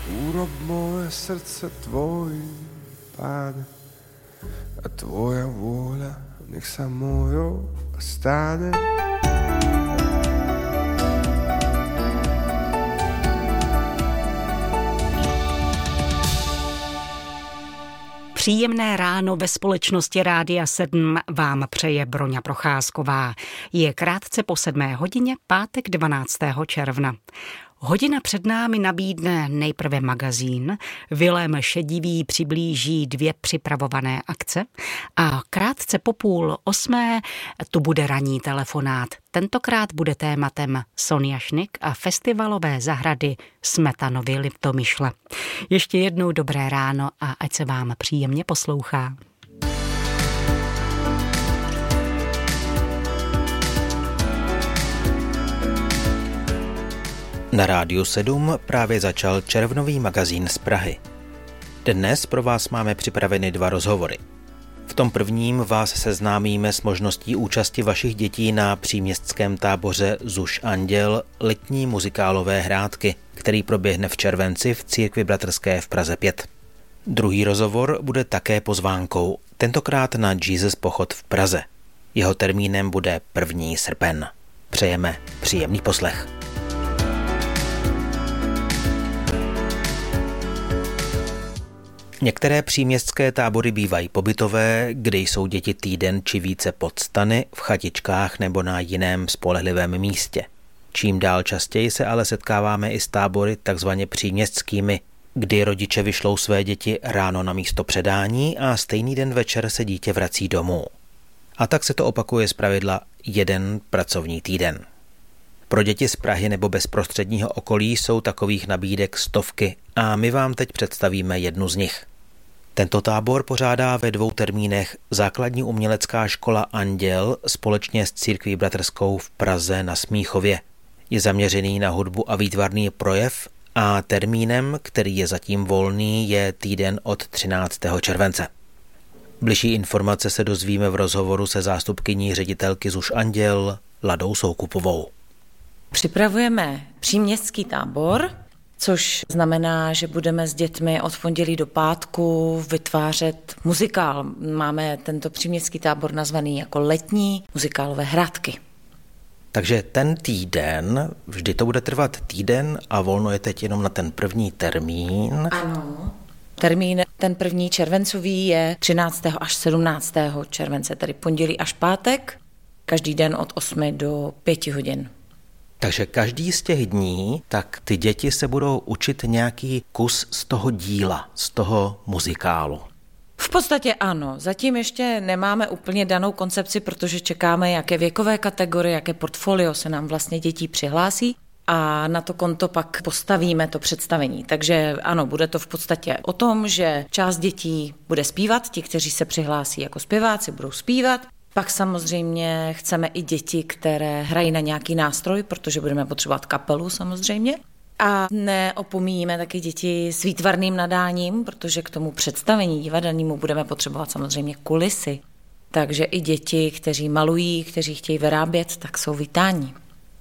Urob moje srdce tvojim, Pane, a tvoja vôľa nech sa mojou stane. Příjemné ráno ve společnosti Rádia 7 vám přeje Broňa Procházková. Je krátce po 7 hodině, pátek 12. června. Hodina před námi nabídne nejprve magazín, Vilém Šedivý přiblíží 2 připravované akce a krátce po 7:30 tu bude ranní telefonát. Tentokrát bude tématem Sonja Šnik a festivalové zahrady Smetanovy Liptomyšle. Ještě jednou dobré ráno a ať se vám příjemně poslouchá. Na Rádiu 7 právě začal červnový magazín z Prahy. Dnes pro vás máme připraveny 2 rozhovory. V tom prvním vás seznámíme s možností účasti vašich dětí na příměstském táboře Zuš Anděl letní muzikálové hrátky, který proběhne v červenci v Církvi bratrské v Praze 5. Druhý rozhovor bude také pozvánkou, tentokrát na Jesus pochod v Praze. Jeho termínem bude 1. srpen. Přejeme příjemný poslech. Některé příměstské tábory bývají pobytové, kde jsou děti týden či více pod stany, v chatičkách nebo na jiném spolehlivém místě. Čím dál častěji se ale setkáváme i s tábory takzvaně příměstskými, kdy rodiče vyšlou své děti ráno na místo předání a stejný den večer se dítě vrací domů. A tak se to opakuje zpravidla 1 pracovní týden. Pro děti z Prahy nebo bezprostředního okolí jsou takových nabídek stovky a my vám teď představíme jednu z nich. Tento tábor pořádá ve 2 termínech Základní umělecká škola Anděl společně s Církví bratrskou v Praze na Smíchově. Je zaměřený na hudbu a výtvarný projev a termínem, který je zatím volný, je týden od 13. července. Bližší informace se dozvíme v rozhovoru se zástupkyní ředitelky Zuš Anděl Ladou Soukupovou. Připravujeme příměstský tábor, což znamená, že budeme s dětmi od pondělí do pátku vytvářet muzikál. Máme tento příměstský tábor nazvaný jako letní muzikálové hrátky. Takže ten týden, vždy to bude trvat týden a volno je teď jenom na ten první termín. Ano. Termín ten 1. červencový je 13. až 17. července, tedy pondělí až pátek, každý den od 8 do 5 hodin. Takže každý z těch dní, tak ty děti se budou učit nějaký kus z toho díla, z toho muzikálu. V podstatě ano, zatím ještě nemáme úplně danou koncepci, protože čekáme, jaké věkové kategorie, jaké portfolio se nám vlastně dětí přihlásí a na to konto pak postavíme to představení. Takže ano, bude to v podstatě o tom, že část dětí bude zpívat, ti, kteří se přihlásí jako zpěváci, budou zpívat. Pak samozřejmě chceme i děti, které hrají na nějaký nástroj, protože budeme potřebovat kapelu samozřejmě. A neopomíjíme taky děti s výtvarným nadáním, protože k tomu představení divadelnímu budeme potřebovat samozřejmě kulisy. Takže i děti, kteří malují, kteří chtějí vyrábět, tak jsou vítáni.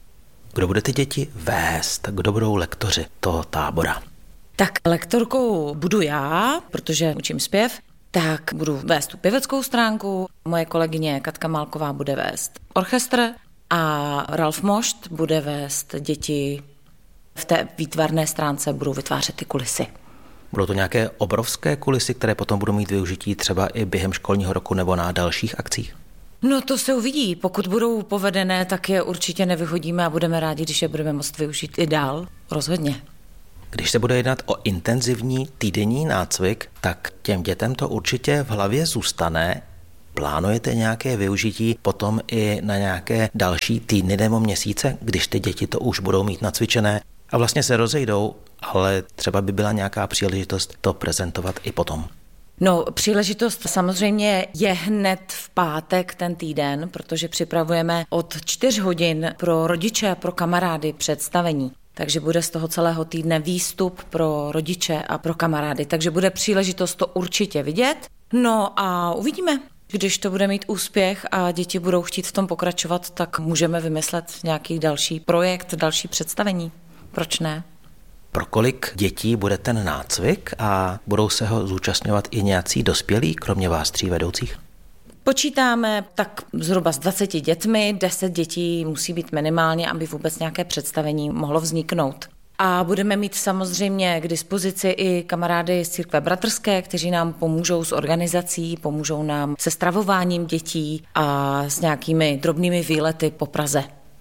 Kdo bude ty děti vést? Kdo budou lektoři toho tábora? Tak lektorkou budu já, protože učím zpěv. Tak budu vést tu pěveckou stránku, moje kolegyně Katka Málková bude vést orchestr a Ralf Mošt bude vést děti v té výtvarné stránce, budou vytvářet ty kulisy. Budou to nějaké obrovské kulisy, které potom budou mít využití třeba i během školního roku nebo na dalších akcích? No to se uvidí, pokud budou povedené, tak je určitě nevyhodíme a budeme rádi, když je budeme moct využít i dál, rozhodně. Když se bude jednat o intenzivní týdenní nácvik, tak těm dětem to určitě v hlavě zůstane. Plánujete nějaké využití potom i na nějaké další týdny nebo měsíce, když ty děti to už budou mít nacvičené a vlastně se rozejdou, ale třeba by byla nějaká příležitost to prezentovat i potom? No, příležitost samozřejmě je hned v pátek ten týden, protože připravujeme od 4 hodin pro rodiče a pro kamarády představení. Takže bude z toho celého týdne výstup pro rodiče a pro kamarády. Takže bude příležitost to určitě vidět. No a uvidíme. Když to bude mít úspěch a děti budou chtít v tom pokračovat, tak můžeme vymyslet nějaký další projekt, další představení. Proč ne? Pro kolik dětí bude ten nácvik a budou se ho zúčastňovat i nějací dospělí, kromě vás 3 vedoucích? Počítáme tak zhruba s 20 dětmi, 10 dětí musí být minimálně, aby vůbec nějaké představení mohlo vzniknout. A budeme mít samozřejmě k dispozici i kamarády z církve bratrské, kteří nám pomůžou s organizací, pomůžou nám se stravováním dětí a s nějakými drobnými výlety po Praze.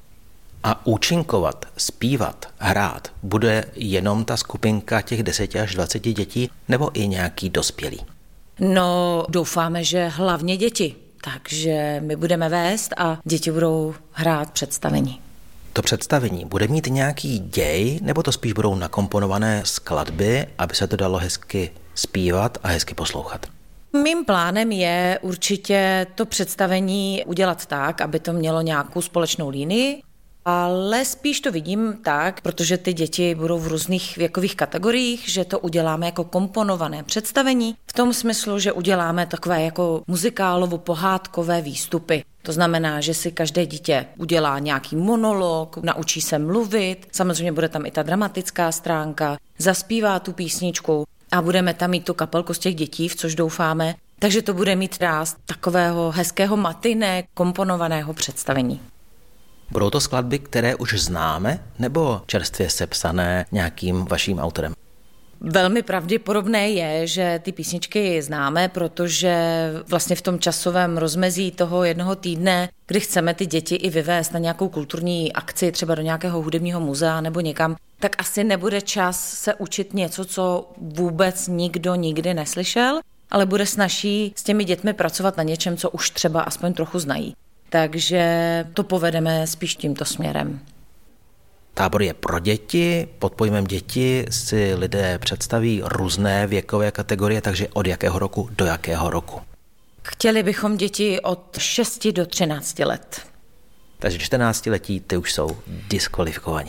A účinkovat, zpívat, hrát bude jenom ta skupinka těch 10 až 20 dětí nebo i nějaký dospělý? No, doufáme, že hlavně děti. Takže my budeme vést a děti budou hrát představení. To představení bude mít nějaký děj, nebo to spíš budou nakomponované skladby, aby se to dalo hezky zpívat a hezky poslouchat? Mým plánem je určitě to představení udělat tak, aby to mělo nějakou společnou linii, ale spíš to vidím tak, protože ty děti budou v různých věkových kategoriích, že to uděláme jako komponované představení, v tom smyslu, že uděláme takové jako muzikálovo-pohádkové výstupy. To znamená, že si každé dítě udělá nějaký monolog, naučí se mluvit, samozřejmě bude tam i ta dramatická stránka, zaspívá tu písničku a budeme tam mít tu kapelku z těch dětí, v což doufáme, takže to bude mít ráz takového hezkého matiné komponovaného představení. Budou to skladby, které už známe, nebo čerstvě sepsané nějakým vaším autorem? Velmi pravděpodobné je, že ty písničky známe, protože vlastně v tom časovém rozmezí toho jednoho týdne, kdy chceme ty děti i vyvést na nějakou kulturní akci, třeba do nějakého hudebního muzea nebo někam, tak asi nebude čas se učit něco, co vůbec nikdo nikdy neslyšel, ale bude snazší s těmi dětmi pracovat na něčem, co už třeba aspoň trochu znají. Takže to povedeme spíš tímto směrem. Tábor je pro děti, pod pojmem děti si lidé představí různé věkové kategorie, takže od jakého roku do jakého roku? Chtěli bychom děti od 6 do 13 let. Takže 14letí ty už jsou diskvalifikovaní.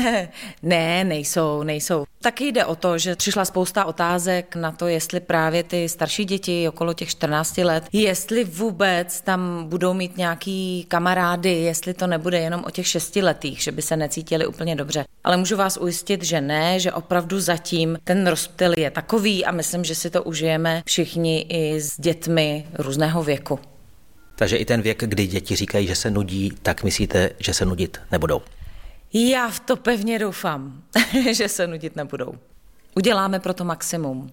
Ne, nejsou. Taky jde o to, že přišla spousta otázek na to, jestli právě ty starší děti okolo těch 14 let, jestli vůbec tam budou mít nějaký kamarády, jestli to nebude jenom o těch 6letých, že by se necítili úplně dobře. Ale můžu vás ujistit, že ne, že opravdu zatím ten rozptyl je takový a myslím, že si to užijeme všichni i s dětmi různého věku. Takže i ten věk, kdy děti říkají, že se nudí, tak myslíte, že se nudit nebudou? Já v to pevně doufám, že se nudit nebudou. Uděláme pro to maximum.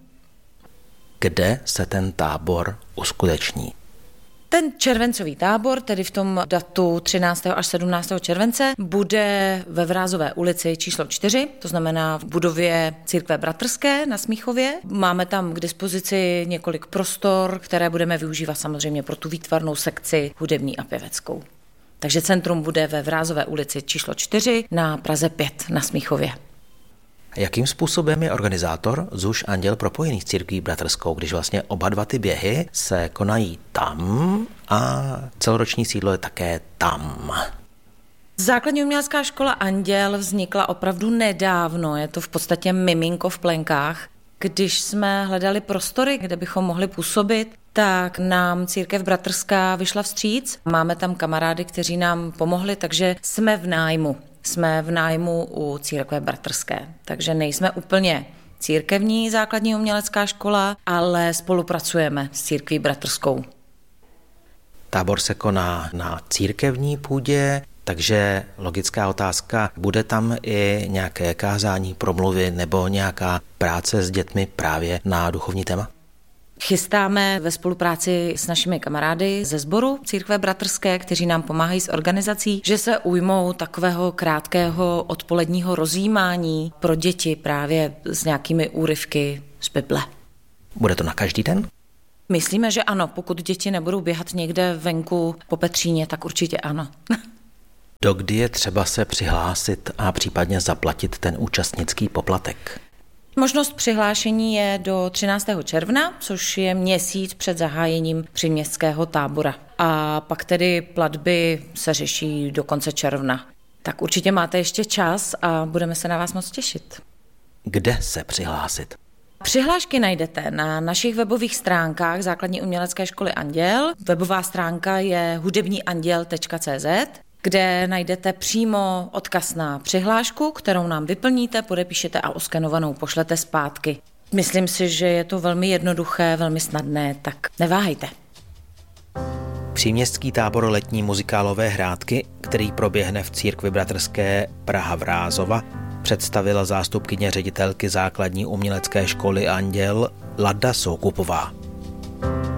Kde se ten tábor uskuteční? Ten červencový tábor, tedy v tom datu 13. až 17. července, bude ve Vrázové ulici číslo 4, to znamená v budově církve bratrské na Smíchově. Máme tam k dispozici několik prostor, které budeme využívat samozřejmě pro tu výtvarnou sekci hudební a pěveckou. Takže centrum bude ve Vrázové ulici číslo 4 na Praze 5 na Smíchově. Jakým způsobem je organizátor ZUŠ Anděl propojený s církví bratrskou, když vlastně oba dva ty běhy se konají tam a celoroční sídlo je také tam? Základní umělecká škola Anděl vznikla opravdu nedávno, je to v podstatě miminko v plenkách. Když jsme hledali prostory, kde bychom mohli působit, tak nám církev bratrská vyšla vstříc. Máme tam kamarády, kteří nám pomohli, takže jsme v nájmu. Jsme v nájmu u církve bratrské, takže nejsme úplně církevní základní umělecká škola, ale spolupracujeme s církví bratrskou. Tábor se koná na církevní půdě, takže logická otázka, bude tam i nějaké kázání, promluvy nebo nějaká práce s dětmi právě na duchovní téma? Chystáme ve spolupráci s našimi kamarády ze sboru církve bratrské, kteří nám pomáhají s organizací, že se ujmou takového krátkého odpoledního rozjímání pro děti právě s nějakými úryvky z Bible. Bude to na každý den? Myslíme, že ano, pokud děti nebudou běhat někde venku po Petříně, tak určitě ano. Dokdy je třeba se přihlásit a případně zaplatit ten účastnický poplatek? Možnost přihlášení je do 13. června, což je měsíc před zahájením příměstského tábora. A pak tedy platby se řeší do konce června. Tak určitě máte ještě čas a budeme se na vás moc těšit. Kde se přihlásit? Přihlášky najdete na našich webových stránkách Základní umělecké školy Anděl. Webová stránka je hudebníanděl.cz kde najdete přímo odkaz na přihlášku, kterou nám vyplníte, podepíšete a oskenovanou pošlete zpátky. Myslím si, že je to velmi jednoduché, velmi snadné, tak neváhejte. Příměstský tábor letní muzikálové hrádky, který proběhne v církvi bratrské Praha Vrázova, představila zástupkyně ředitelky základní umělecké školy Anděl Lada Soukupová.